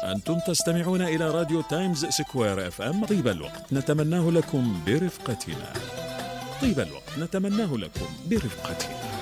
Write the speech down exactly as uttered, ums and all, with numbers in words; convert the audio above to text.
أنتم تستمعون إلى راديو تايمز سكوير اف ام. طيب الوقت نتمناه لكم برفقتنا. طيب الوقت نتمناه لكم برفقتنا.